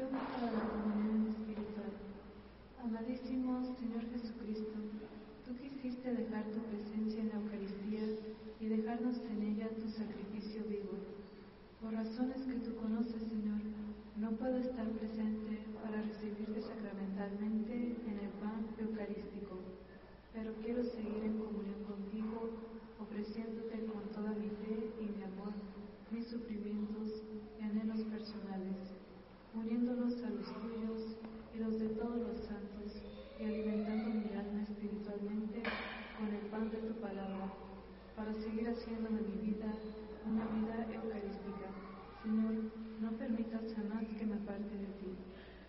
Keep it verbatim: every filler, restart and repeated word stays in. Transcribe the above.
para la comunión espiritual. Amadísimo Señor Jesucristo, tú quisiste dejar tu presencia en la Eucaristía y dejarnos en ella tu sacrificio vivo. Por razones que tú conoces, Señor, no puedo estar presente para recibirte sacramentalmente en el pan eucarístico, pero quiero seguir en comunión